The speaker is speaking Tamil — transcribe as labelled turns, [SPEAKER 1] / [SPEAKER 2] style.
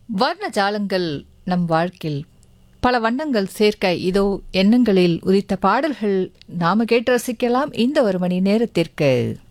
[SPEAKER 1] வர்ண ஜாலங்கள் நம் வாழ்க்கையில் பல வண்ணங்கள் சேர்க்க இதோ எண்ணங்களில் உதித்த பாடல்கள் நாம கேட்டு ரசிக்கலாம் இந்த ஒரு மணி நேரத்திற்கு.